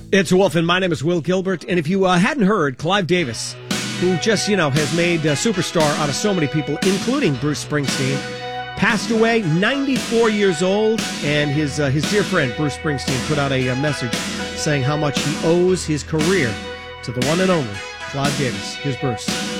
It's Wolf, and my name is Will Gilbert. And if you hadn't heard, Clive Davis, who just, has made a superstar out of so many people, including Bruce Springsteen, passed away, 94 years old, and his dear friend, Bruce Springsteen, put out a message saying how much he owes his career to the one and only Clive Davis. Here's Bruce.